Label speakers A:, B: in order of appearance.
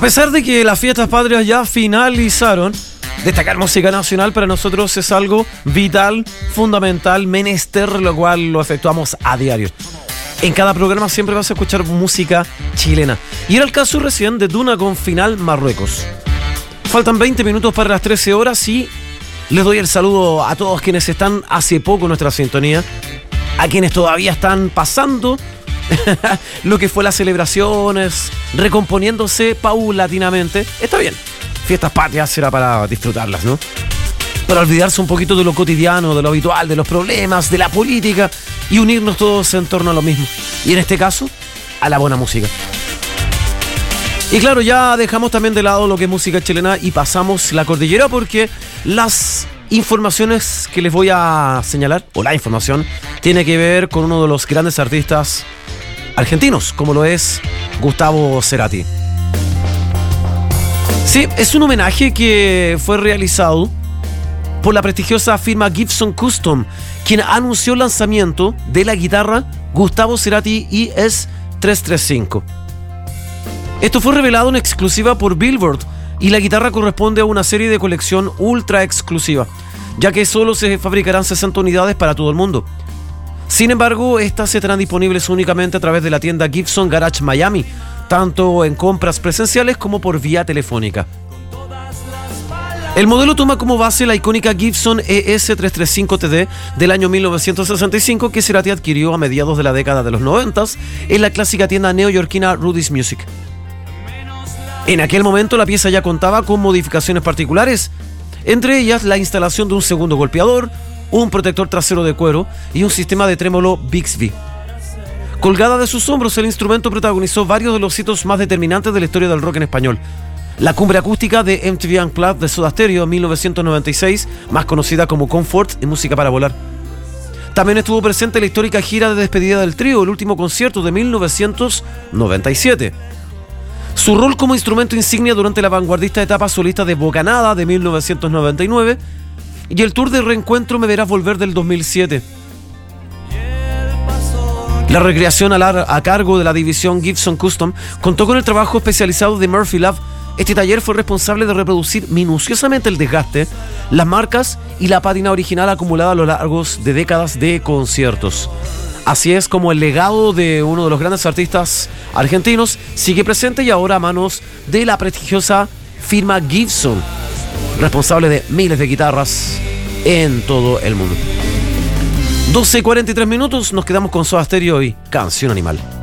A: pesar de que las fiestas patrias ya finalizaron, destacar música nacional para nosotros es algo vital, fundamental, menester, lo cual lo efectuamos a diario. En cada programa siempre vas a escuchar música chilena. Y era el caso recién de Duna con Final Marruecos. Faltan 20 minutos para las 13 horas y les doy el saludo a todos quienes están hace poco en nuestra sintonía, a quienes todavía están pasando lo que fue las celebraciones, recomponiéndose paulatinamente. Está bien, fiestas patrias será para disfrutarlas, ¿no? Para olvidarse un poquito de lo cotidiano, de lo habitual, de los problemas, de la política y unirnos todos en torno a lo mismo. Y en este caso, a la buena música. Y claro, ya dejamos también de lado lo que es música chilena y pasamos la cordillera porque las informaciones que les voy a señalar, o la información, tiene que ver con uno de los grandes artistas argentinos, como lo es Gustavo Cerati. Sí, es un homenaje que fue realizado por la prestigiosa firma Gibson Custom, quien anunció el lanzamiento de la guitarra Gustavo Cerati ES-335. Esto fue revelado en exclusiva por Billboard y la guitarra corresponde a una serie de colección ultra exclusiva, ya que solo se fabricarán 60 unidades para todo el mundo. Sin embargo, estas estarán disponibles únicamente a través de la tienda Gibson Garage Miami, tanto en compras presenciales como por vía telefónica. El modelo toma como base la icónica Gibson ES-335TD del año 1965 que Cerati adquirió a mediados de la década de los 90 en la clásica tienda neoyorquina Rudy's Music. En aquel momento la pieza ya contaba con modificaciones particulares, entre ellas la instalación de un segundo golpeador, un protector trasero de cuero y un sistema de trémolo Bixby. Colgada de sus hombros, el instrumento protagonizó varios de los hitos más determinantes de la historia del rock en español. La cumbre acústica de MTV Unplugged de Soda Stereo en 1996, más conocida como Comfort y Música para Volar. También estuvo presente en la histórica gira de despedida del trío, el último concierto de 1997. Su rol como instrumento insignia durante la vanguardista etapa solista de Bocanada de 1999 y el tour de reencuentro Me Verás Volver del 2007. La recreación a cargo de la división Gibson Custom contó con el trabajo especializado de Murphy Lab. Este taller fue responsable de reproducir minuciosamente el desgaste, las marcas y la pátina original acumulada a lo largo de décadas de conciertos. Así es como el legado de uno de los grandes artistas argentinos sigue presente y ahora a manos de la prestigiosa firma Gibson, responsable de miles de guitarras en todo el mundo. 12:43 minutos, nos quedamos con Soda Stereo y Canción Animal.